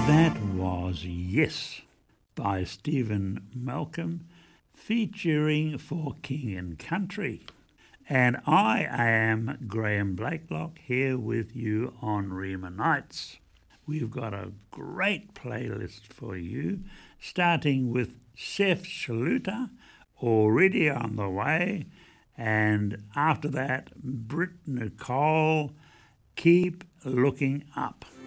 That was Yes by Stephen Malcolm, featuring For King and Country. And I am Graham Blakelock here with you on Rima Nights. We've got a great playlist for you, starting with Seth Shaluta, Already on the Way, and after that, Britt Nicole, Keep Looking Up.